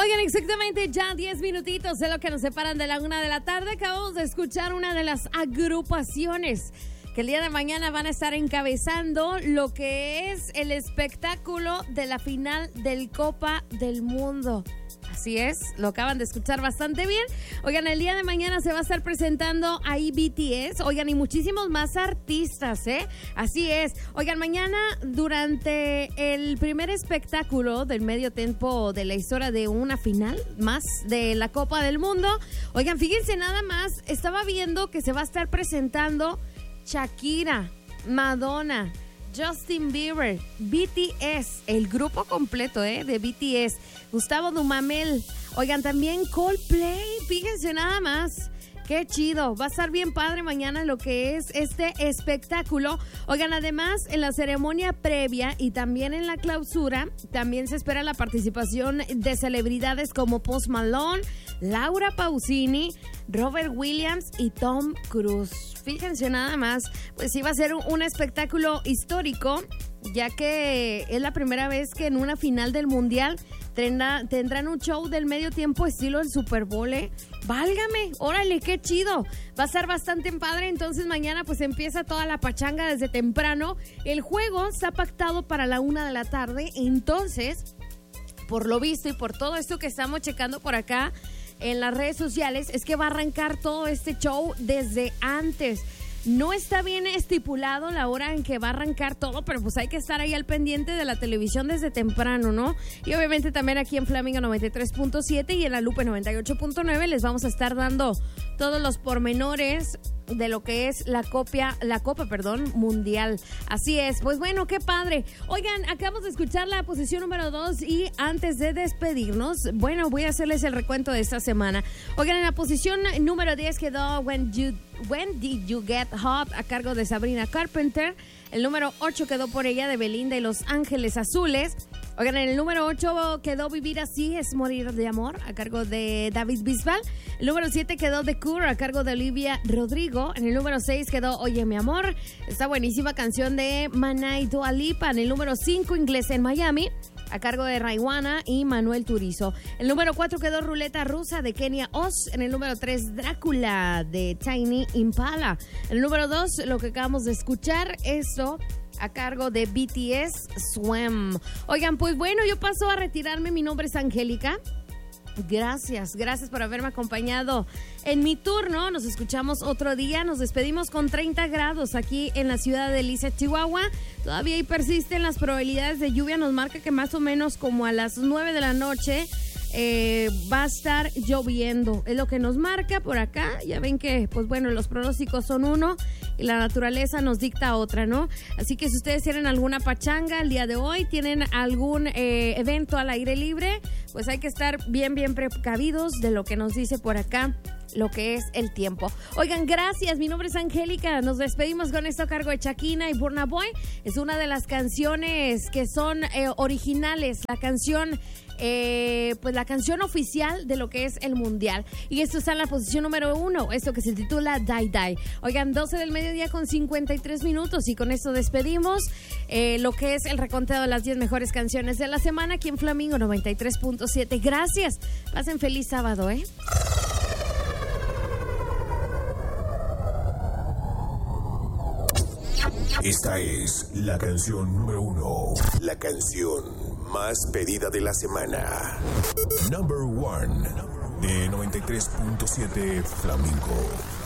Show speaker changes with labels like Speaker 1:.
Speaker 1: Oigan, exactamente ya 10 minutitos de lo que nos separan de la 1 de la tarde. Acabamos de escuchar una de las agrupaciones que el día de mañana van a estar encabezando lo que es el espectáculo de la final del Copa del Mundo. Así es, lo acaban de escuchar bastante bien. Oigan, el día de mañana se va a estar presentando ahí BTS, oigan, y muchísimos más artistas, ¿eh? Así es. Oigan, mañana durante el primer espectáculo del medio tiempo de la historia de una final más de la Copa del Mundo, oigan, fíjense nada más, estaba viendo que se va a estar presentando Shakira, Madonna, Justin Bieber, BTS, el grupo completo de BTS, Gustavo Dudamel, oigan, también Coldplay, fíjense nada más. Qué chido, va a estar bien padre mañana lo que es este espectáculo. Oigan, además en la ceremonia previa y también en la clausura, también se espera la participación de celebridades como Post Malone, Laura Pausini, Robert Williams y Tom Cruise. Fíjense nada más, pues sí va a ser un espectáculo histórico, ya que es la primera vez que en una final del Mundial tendrán un show del medio tiempo estilo el Super Bowl, ¿eh? Válgame, órale, qué chido. Va a estar bastante padre, entonces mañana pues empieza toda la pachanga desde temprano. El juego está pactado para la 1 de la tarde, entonces, por lo visto y por todo esto que estamos checando por acá en las redes sociales, es que va a arrancar todo este show desde antes. No está bien estipulado la hora en que va a arrancar todo, pero pues hay que estar ahí al pendiente de la televisión desde temprano, ¿no? Y obviamente también aquí en Flamingo 93.7 y en La Lupe 98.9 les vamos a estar dando todos los pormenores de lo que es la Copa Mundial. Así es, pues bueno, qué padre. Oigan, acabamos de escuchar la posición número 2 y antes de despedirnos, bueno, voy a hacerles el recuento de esta semana. Oigan, en la posición número 10 quedó When Did You Get Hot a cargo de Sabrina Carpenter. El número 8 quedó por ella de Belinda y Los Ángeles Azules. Oigan, en el número 8 quedó Vivir Así es Morir de Amor a cargo de David Bisbal. El número 7 quedó The Cure a cargo de Olivia Rodrigo. En el número 6 quedó Oye Mi Amor, esta buenísima canción de Maná y Dua Lipa. En el número 5 Inglés en Miami a cargo de Raiwana y Manuel Turizo. El número 4 quedó Ruleta Rusa de Kenia Oz. En el número 3 Drácula de Tiny Impala. En el número 2 lo que acabamos de escuchar, eso a cargo de BTS, Swim. Oigan, pues bueno, yo paso a retirarme. Mi nombre es Angélica. Gracias por haberme acompañado en mi turno. Nos escuchamos otro día. Nos despedimos con 30 grados aquí en la ciudad de Lisa, Chihuahua. Todavía ahí persisten las probabilidades de lluvia. Nos marca que más o menos como a las 9 de la noche va a estar lloviendo. Es lo que nos marca por acá. Ya ven que, pues bueno, los pronósticos son uno y la naturaleza nos dicta otra, ¿no? Así que si ustedes tienen alguna pachanga el día de hoy, tienen algún evento al aire libre, pues hay que estar bien precavidos de lo que nos dice por acá lo que es el tiempo. Oigan, gracias, mi nombre es Angélica, nos despedimos con esto a cargo de Shakira y Burna Boy. Es una de las canciones que son originales, la canción pues la canción oficial de lo que es el Mundial. Y esto está en la posición número 1, esto que se titula Die Die. Oigan, 12 del mediodía con 53 minutos y con esto despedimos lo que es el reconteo de las 10 mejores canciones de la semana aquí en Flamingo 93.7. Gracias, pasen feliz sábado,
Speaker 2: Esta es la canción número 1, la canción más pedida de la semana. Number 1 de 93.7 Flamingo.